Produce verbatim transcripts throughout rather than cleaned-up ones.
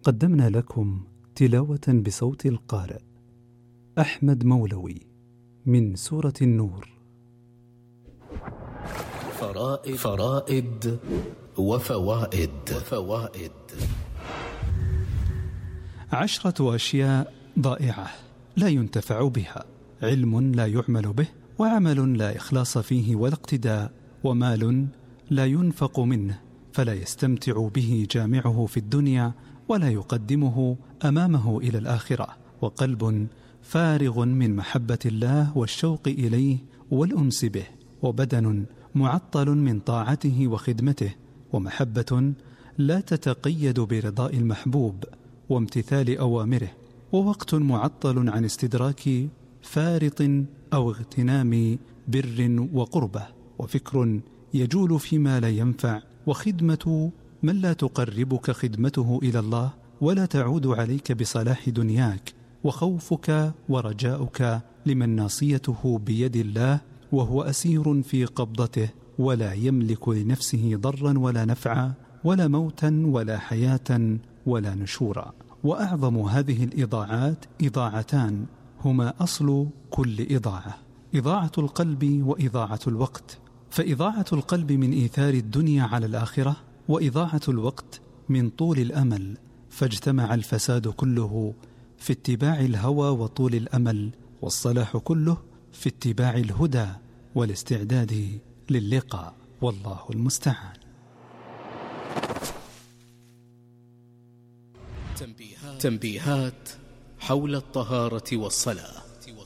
قدمنا لكم تلاوة بصوت القارئ أحمد مولوي من سورة النور. فرائد, فرائد وفوائد, وفوائد عشرة أشياء ضائعة لا ينتفع بها: علم لا يعمل به، وعمل لا إخلاص فيه ولا اقتداء، ومال لا ينفق منه فلا يستمتع به جامعه في الدنيا ولا يقدمه أمامه إلى الآخرة، وقلب فارغ من محبة الله والشوق إليه والأنس به، وبدن معطل من طاعته وخدمته، ومحبة لا تتقيد برضاء المحبوب وامتثال أوامره، ووقت معطل عن استدراك فارط أو اغتنام بر وقربة، وفكر يجول فيما لا ينفع، وخدمة من لا تقربك خدمته إلى الله ولا تعود عليك بصلاح دنياك، وخوفك ورجاؤك لمن ناصيته بيد الله وهو أسير في قبضته ولا يملك لنفسه ضرا ولا نفعا ولا موتا ولا حياة ولا نشورا. وأعظم هذه الإضاعات إضاعتان هما أصل كل إضاعة: إضاعة القلب وإضاعة الوقت. فإضاعة القلب من إيثار الدنيا على الآخرة، وإضاعة الوقت من طول الأمل، فاجتمع الفساد كله في اتباع الهوى وطول الأمل، والصلاح كله في اتباع الهدى والاستعداد للقاء، والله المستعان. تنبيهات, تنبيهات حول الطهارة والصلاة.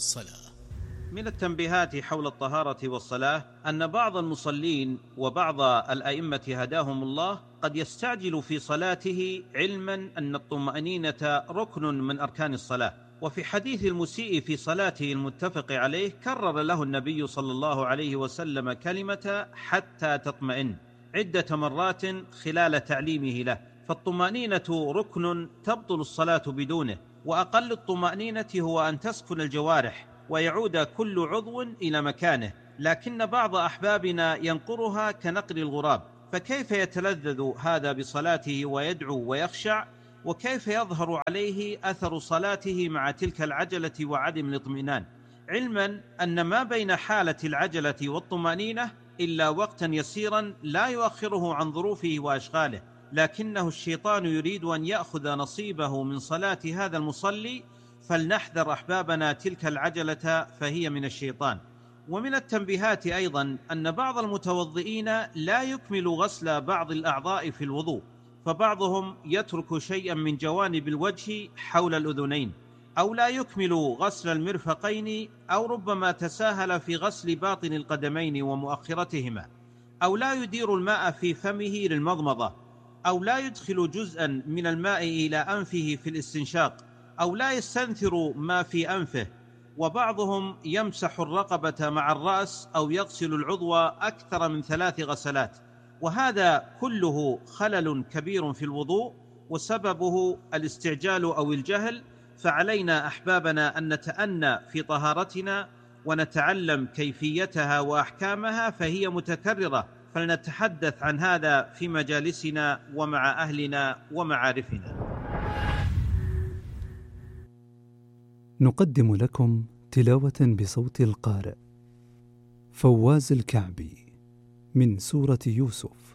من التنبيهات حول الطهارة والصلاة أن بعض المصلين وبعض الأئمة هداهم الله قد يستعجل في صلاته علما أن الطمأنينة ركن من أركان الصلاة. وفي حديث المسيء في صلاته المتفق عليه كرر له النبي صلى الله عليه وسلم كلمة حتى تطمئن عدة مرات خلال تعليمه له، فالطمأنينة ركن تبطل الصلاة بدونه، وأقل الطمأنينة هو أن تسكن الجوارح ويعود كل عضو إلى مكانه، لكن بعض أحبابنا ينقرها كنقر الغراب، فكيف يتلذذ هذا بصلاته ويدعو ويخشع، وكيف يظهر عليه أثر صلاته مع تلك العجلة وعدم الاطمئنان، علما أن ما بين حالة العجلة والطمأنينة إلا وقتا يسيرا لا يؤخره عن ظروفه وأشغاله، لكنه الشيطان يريد أن يأخذ نصيبه من صلاة هذا المصلي، فلنحذر أحبابنا تلك العجلة فهي من الشيطان. ومن التنبيهات أيضا أن بعض المتوضئين لا يكمل غسل بعض الأعضاء في الوضوء، فبعضهم يترك شيئا من جوانب الوجه حول الأذنين، أو لا يكمل غسل المرفقين، أو ربما تساهل في غسل باطن القدمين ومؤخرتهما، أو لا يدير الماء في فمه للمضمضة، أو لا يدخل جزءا من الماء إلى أنفه في الاستنشاق، أو لا يستنثر ما في أنفه، وبعضهم يمسح الرقبة مع الرأس أو يغسل العضو أكثر من ثلاث غسلات، وهذا كله خلل كبير في الوضوء وسببه الاستعجال أو الجهل. فعلينا أحبابنا أن نتأنى في طهارتنا ونتعلم كيفيتها وأحكامها، فهي متكررة، فلنتحدث عن هذا في مجالسنا ومع أهلنا ومعارفنا. نقدم لكم تلاوة بصوت القارئ فواز الكعبي من سورة يوسف.